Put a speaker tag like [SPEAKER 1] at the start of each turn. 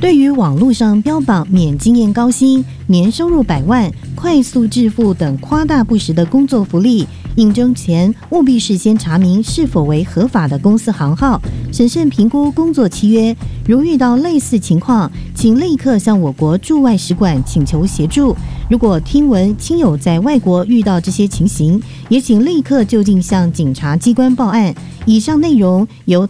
[SPEAKER 1] 对于网络上标榜免经验高薪、年收入100万、快速致富等夸大不实的工作福利，应征前务必事先查明是否为合法的公司行号，审慎评估工作契约。如遇到类似情况，请立刻向我国驻外使馆请求协助。如果听闻亲友在外国遇到这些情形，也请立刻就近向警察机关报案。以上内容由